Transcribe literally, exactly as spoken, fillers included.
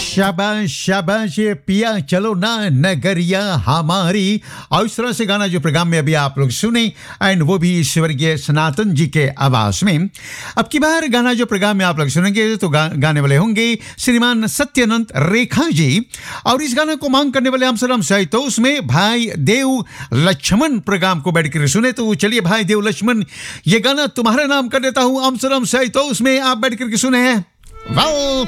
शाबाश शाबाश ये पिया चलो ना नगरिया हमारी। और इस तरह से गाना जो प्रोग्राम में अभी आप लोग सुने, एंड वो भी स्वर्गीय सनातन जी के आवाज में। अब की बार गाना जो प्रोग्राम में आप लोग सुनेंगे तो गा, गाने वाले होंगे श्रीमान सत्यानंद रेखा जी। और इस गाना को मांग करने वाले हम सलाम सही तो उसमें भाई देव लक्ष्मण प्रोग्राम को बैठ कर सुने। तो चलिए भाई देव लक्ष्मण, ये गाना तुम्हारा नाम कर देता हूँ हम सलाम सही तो उसमें आप बैठ करके सुने हैं। वाह